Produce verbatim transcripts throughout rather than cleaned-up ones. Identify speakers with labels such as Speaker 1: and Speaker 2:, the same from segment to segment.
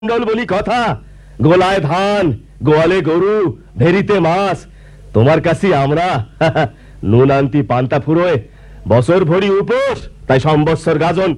Speaker 1: মন্ডল বলি কথা, গোলায় ধান, গোয়ালে গরু, ভেরিতে মাছ। তোমার কাছে আমরা নুন আনতি পান্তা ফুরোয়, বছর ভরি উপোস, তাই সম্বৎসর গাজন।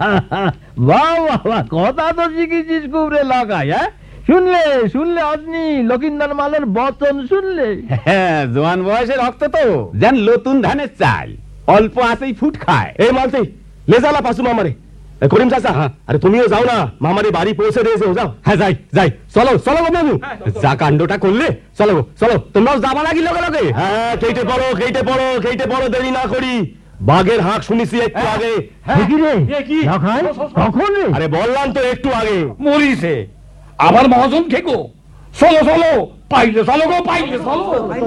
Speaker 2: বাহ বাহ বাহ, কথা তো শিখেছিস খুব রে লাগাই। হ্যাঁ, শুনলে শুনলে অজনি লকিন্দার মালের বচন শুনলে।
Speaker 3: হ্যাঁ, জোয়ান বয়সে রক্ত তো যেন নতুন ধানের চাল, অল্প আছেই ফুট খায়।
Speaker 1: এই মালতি লেজালা পাসু মামারে। এ, করিম চাচা, আরে তুমিও যাও না, মামারে বাড়ি পৌঁছে দিয়েছে। যাও।
Speaker 3: হ্যাঁ, যাই যাই, চলো চলো গো বাবু, যা কাণ্ডটা করলে, চলো গো চলো, তোমরাও যাবা নাকি লগে লগে?
Speaker 1: হ্যাঁ, কেটে পড়ো কেটে পড়ো কেটে পড়ো, দেরি না করি। বাঘের হাঁক শুনেছি একটু আগে।
Speaker 2: কি রে লাগাই, কখন রে?
Speaker 1: আরে বললাম তো একটু আগে।
Speaker 4: মরিছে আবার মহাজন খেকো। চলো চলো, পাইলে চলো গো, পাইলে চলো।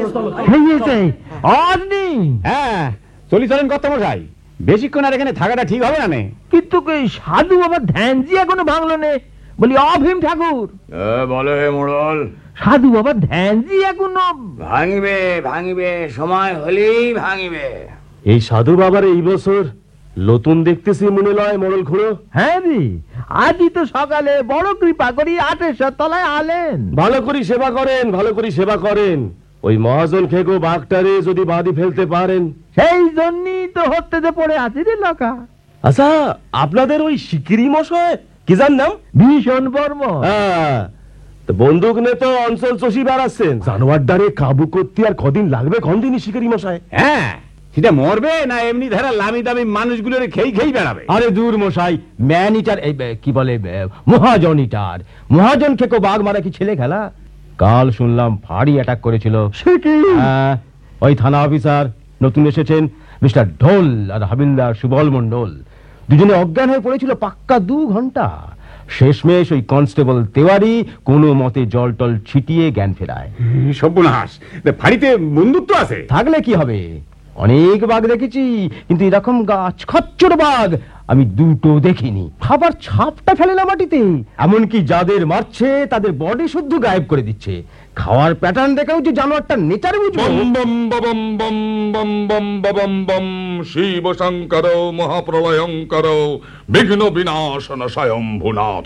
Speaker 2: খেয়েছে অজনি।
Speaker 3: হ্যাঁ, চলি চলেন কত মশাই, বেশিক্ষণ আর এখানে থাকাটা ঠিক হবে না নে।
Speaker 2: কিন্তু এই সাধু বাবা ধ্যানজি এখনো ভাঙলো নে, বলি অভীম ঠাকুর।
Speaker 4: বলো হে মোড়ল,
Speaker 2: সাধু বাবা ধ্যানজি এখনো
Speaker 4: ভাঙিবে ভাঙিবে, সময় হলেই ভাঙিবে।
Speaker 1: এই সাধু বাবার এই বছর নতুন দেখতেছি মনে লয় মোড়ল খুড়ো।
Speaker 2: হ্যাঁ রে, আজই তো সকালে বড় কৃপা করি আটেশ্বর তলায় আলেন।
Speaker 1: ভালো করি সেবা করেন, ভালো করি সেবা করেন। ওই মহাজন খেগো বাঘটারে যদি বাঁধি ফেলতে পারেন।
Speaker 2: সেই জন্যই তো হতে যে পড়ে আছি রে লকা।
Speaker 1: আচ্ছা, আপনাদের ওই শিকিরি মশাই কি জান নাম?
Speaker 2: ভীষণ বর্ম।
Speaker 1: হ্যাঁ, তো বন্দুক নিয়ে তো অঞ্চল চষি বেড়াচ্ছেন। জানোয়ার দ্বারে কাবু করতে আর কদিন লাগবে কদিনই শিকারি মশাই?
Speaker 3: হ্যাঁ, সেটা মরবে না এমনি ধারা লামি দামি মানুষগুলোর খেই খেই বেড়াবে?
Speaker 2: আরে দূর মশাই, ম্যান ইটার, এই বে, কি বলে বে, মহাজন ইটার। মহাজন খেকো বাঘ মারা কি ছেলে খেলা? কাল শুনলাম ফাড়ি অ্যাটাক করেছিল। হ্যাঁ, ওই থানা অফিসার নতুন এসেছেন মিস্টার ঢোল আর হাবিলদার সুবল মন্ডল, দুজনে অজ্ঞান হয়ে পড়েছিল পাক্কা দু ঘন্টা। শেষমেশ ওই কনস্টেবল তেওয়ারি কোনো মতে জল টল ছিটিয়ে জ্ঞান ফেরায়।
Speaker 3: সর্বনাশ, ফাড়িতে বন্দুক তো আছে।
Speaker 2: থাকলে কি হবে, অনেক বাঘ দেখেছি, কিন্তু এরকম গাছ খচ্চর বাঘ আমি দুটো দেখিনি। খাবার ছাপটা ফেলে না মাটিতে, এমনকি যাদের মারছে তাদের বডি শুদ্ধ গায়েব করে দিচ্ছে। খাওয়ার প্যাটার্ন দেখেও যে জানোয়ারটা নেচার বুঝবো।
Speaker 5: Bomb bomb bomb bomb bomb bomb bomb Shiva Shankar মহাপ্রলয়ঙ্কর বিঘ্ন বিনাশন স্বয়ম্ভুনাথ।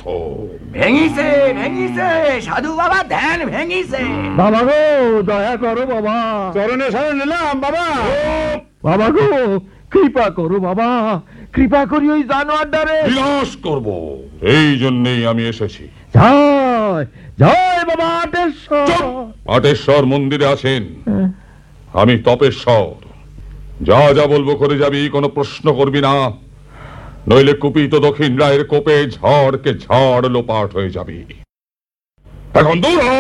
Speaker 4: ভেঙিছে ভেঙিছে, সাধু বাবা ধ্যান ভেঙিছে।
Speaker 2: বাবা গো, দয়া করো বাবা।
Speaker 3: চরণে শরণ নিলাম বাবা।
Speaker 2: বাবা গো, কৃপা করো বাবা, কৃপা করি ওই জানোয়ারটারে
Speaker 5: বিনাশ করব, এই জন্যই আমি এসেছি।
Speaker 2: জয় জয় বাবা আটেশ্বর।
Speaker 5: আটেশ্বর মন্দিরে আছেন, আমি তপেশ্বর। যা যা বলবো করে যাবি, কোনো প্রশ্ন করবি না, নইলে কুপিত দক্ষিণ রায়ের কোপে ঝড়কে ঝড় লোপাট হয়ে যাবি। এখন দূর হ।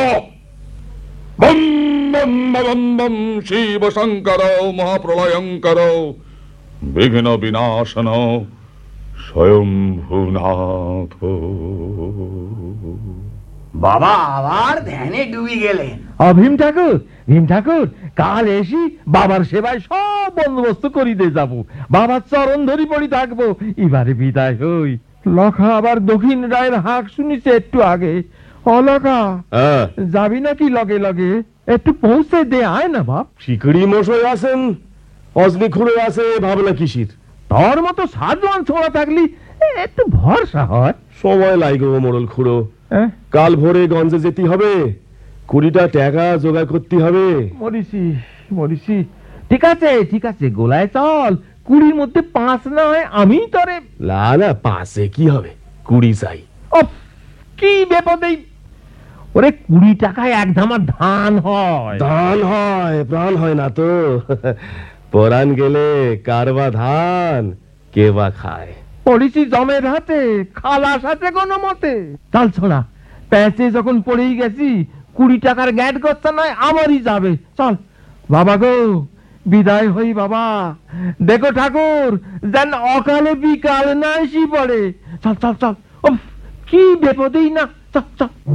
Speaker 5: Bomb bomb bomb bomb Shiva Shankar মহাপ্রলয়ঙ্কর বিঘ্ন বিনাশন স্বয়ম্ভুনাথ।
Speaker 4: বাবা আবার ধ্যানে ডুবি গেলেন।
Speaker 2: অভীম ঠাকুর, ভীম ঠাকুর, কাল এসি বাবার সেবায় সব বন্দোবস্ত করিতে যাব। বাবার চরণ ধরি পড়ি থাকবো। এবারে বিদায় হই। লখা আবার দক্ষিণ রায়ের হাঁক শুনিছে একটু আগে। অলকা,
Speaker 1: হ্যাঁ,
Speaker 2: যাবি নাকি লগে লগে? একটু পৌঁছে দে আয় না বাপ।
Speaker 1: শিকারি মশাই আছেন, অজনি খুঁড়ো আছে, ভাবনা কিসির?
Speaker 2: তোর মতো সাজওয়ান ছোড়া থাকলি একটু ভরসা হয়।
Speaker 1: সময় লাগবে ও মোড়ল খুঁড়ো।
Speaker 2: হ্যাঁ,
Speaker 1: কাল ভোরে গঞ্জে যেতে হবে, কুড়িটা টাকা জোগাড় করতে হবে।
Speaker 2: মরিসি মরিসি, ঠিক আছে ঠিক আছে, গোলায় চল। কুড়ির মধ্যে পাঁচ না হয় আমি তরে।
Speaker 1: না না, পাশে কি হবে, কুড়ি চাই।
Speaker 2: ওফ, কি বিপদে! ওরে, কুড়ি টাকায় এক ধামা ধান হয়।
Speaker 1: ধান হয়, প্রাণ হয় না তো। পরাণ গেলে কারবা ধান, কে বা খায়?
Speaker 2: পড়েছি জমের হাতে, খালাস আছে কোনো মতে। চাল ছোড়া, প্যাঁচে যখন পড়েই গেছি, কুড়ি টাকার গ্যাট করতে নয় আমারই যাবে। চল বাবা গো, বিদায় হই বাবা। দেখো ঠাকুর, যেন অকালে বিকাল না এসি পড়ে। চল চল চল, উফ, কি বিপদেই না। চল চল।